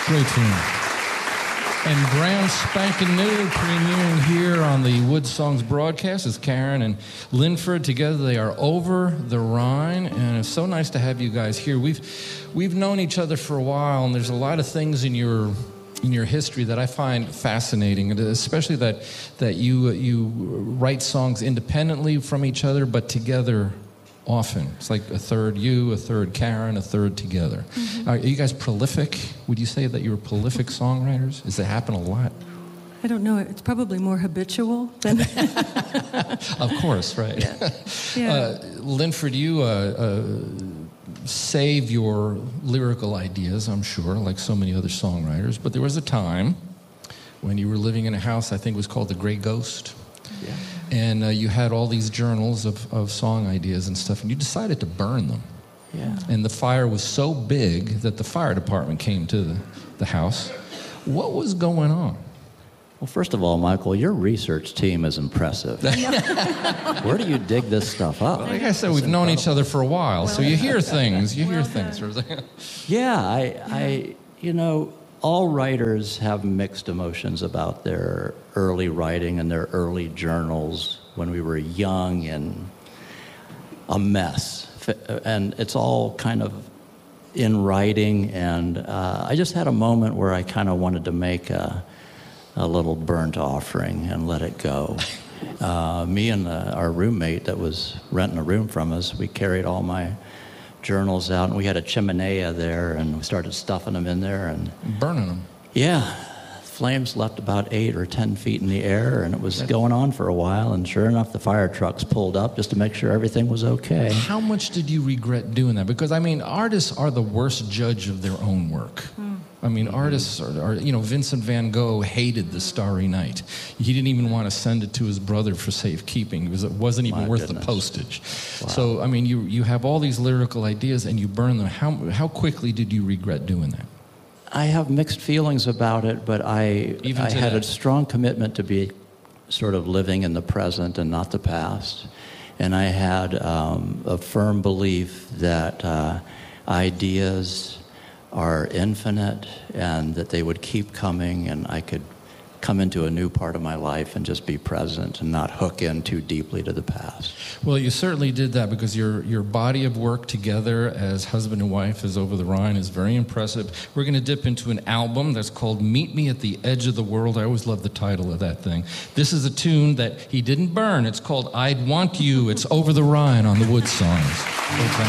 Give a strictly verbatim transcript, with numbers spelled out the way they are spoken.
Great tune. And brand spanking new, premiering here on the Wood Songs broadcast is Karen and Linford. Together they are Over the Rhine, and it's so nice to have you guys here. We've we've known each other for a while, and there's a lot of things in your in your history that I find fascinating, and especially that that you you write songs independently from each other, but together often. It's like a third you, a third Karen, a third together. Mm-hmm. Are you guys prolific? Would you say that you're prolific songwriters? Does it happen a lot? I don't know. It's probably more habitual than... Of course, right. Yeah. Yeah. Uh, Linford, you uh, uh, save your lyrical ideas, I'm sure, like so many other songwriters, but there was a time when you were living in a house, I think it was called the Grey Ghost. Yeah. And uh, you had all these journals of, of song ideas and stuff, and you decided to burn them. Yeah. And the fire was so big that the fire department came to the, the house. What was going on? Well, first of all, Michael, your research team is impressive. Where do you dig this stuff up? Well, like I said, we've known each other for a while, so you hear things. You hear things. Yeah, I, I, you know, all writers have mixed emotions about their early writing and their early journals when we were young and a mess. And it's all kind of in writing. And uh, I just had a moment where I kind of wanted to make a, a little burnt offering and let it go. Uh, me and the, our roommate that was renting a room from us, we carried all my journals out, and we had a chimenea there, and we started stuffing them in there and burning them. Yeah, flames left about eight or ten feet in the air, and it was going on for a while. And sure enough, the fire trucks pulled up just to make sure everything was okay. How much did you regret doing that? Because I mean, artists are the worst judge of their own work. Mm. I mean, mm-hmm. artists are, are, you know, Vincent van Gogh hated The Starry Night. He didn't even want to send it to his brother for safekeeping because it wasn't even My worth goodness. the postage. Wow. So, I mean, you you have all these lyrical ideas and you burn them. How how quickly did you regret doing that? I have mixed feelings about it, but I Even I had today. a strong commitment to be sort of living in the present and not the past. And I had um, a firm belief that uh, ideas are infinite and that they would keep coming, and I could come into a new part of my life and just be present and not hook in too deeply to the past. Well, you certainly did that because your your body of work together as husband and wife as Over the Rhine is very impressive. We're going to dip into an album that's called Meet Me at the Edge of the World. I always love the title of that thing. This is a tune that he didn't burn. It's called I'd Want You. It's Over the Rhine on the Wood Songs.